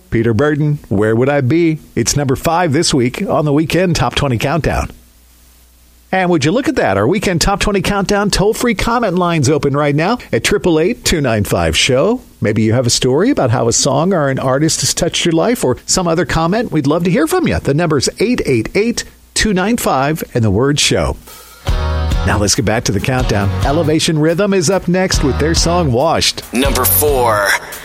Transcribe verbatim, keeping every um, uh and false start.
Peter Burton, Where Would I Be? It's number five this week on the Weekend Top twenty Countdown. And would you look at that? Our Weekend Top twenty Countdown toll-free comment line's open right now at eight eight eight, two nine five, show. Maybe you have a story about how a song or an artist has touched your life or some other comment. We'd love to hear from you. The number's eight eight eight, two nine five and the word show. Now let's get back to the countdown. Elevation Rhythm is up next with their song Washed. Number four.